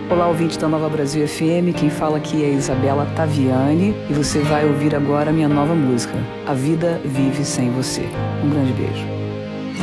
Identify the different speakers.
Speaker 1: Olá, ouvinte da Nova Brasil FM, quem fala aqui é Isabela Taviani e você vai ouvir agora a minha nova música, A Vida Vive Sem Você. Um grande beijo.